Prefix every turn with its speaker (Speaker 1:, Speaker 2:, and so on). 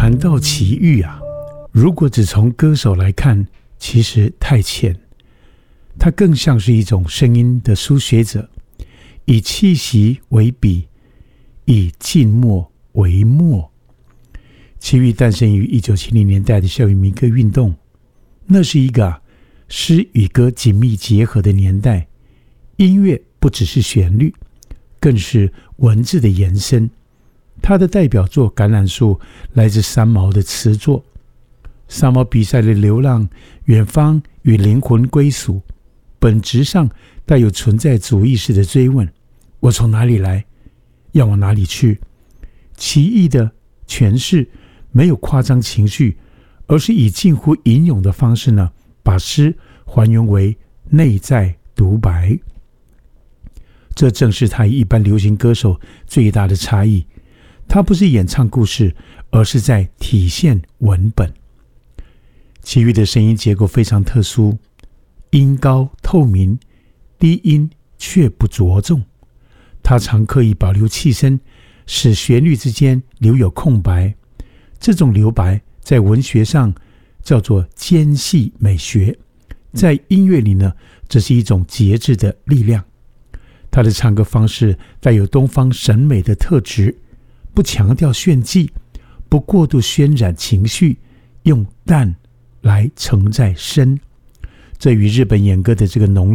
Speaker 1: 谈到齐豫啊，如果只从歌手来看，其实太浅。他更像是一种声音的书写者，以气息为笔，以静默为墨。齐豫诞生于1970年代的校园民歌运动，那是一个诗与歌紧密结合的年代。音乐不只是旋律，更是文字的延伸。他的代表作《橄榄树》来自三毛的词作。三毛比赛的流浪、远方与灵魂归属，本质上带有存在主义式的追问：我从哪里来，要往哪里去？奇异的诠释没有夸张情绪，而是以近乎吟咏的方式呢，把诗还原为内在独白。这正是他与一般流行歌手最大的差异。他不是演唱故事，而是在体现文本。齐豫的声音结构非常特殊，音高透明，低音却不着重。他常刻意保留气声，使旋律之间留有空白。这种留白在文学上叫做间隙美学，在音乐里呢，这是一种节制的力量。他的唱歌方式带有东方审美的特质，不强调炫技，不过度渲染情绪，用淡来承载深。这与日本演歌的这个浓